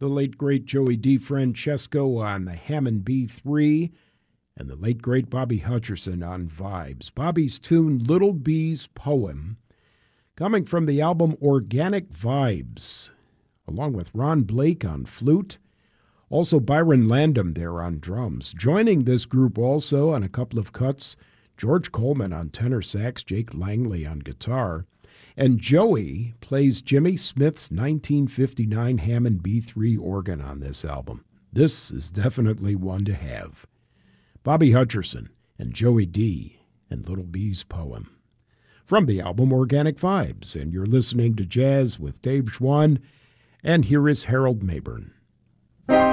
The late, great Joey DeFrancesco on the Hammond B3, and the late, great Bobby Hutcherson on vibes. Bobby's tune, Little Bee's Poem, coming from the album Organic Vibes, along with Ron Blake on flute, also Byron Landam there on drums. Joining this group also on a couple of cuts, George Coleman on tenor sax, Jake Langley on guitar, and Joey plays Jimmy Smith's 1959 Hammond B3 organ on this album. This is definitely one to have. Bobby Hutcherson and Joey D. and Little Bee's Poem. From the album Organic Vibes, and you're listening to Jazz with Dave Schwann, and here is Harold Mabern.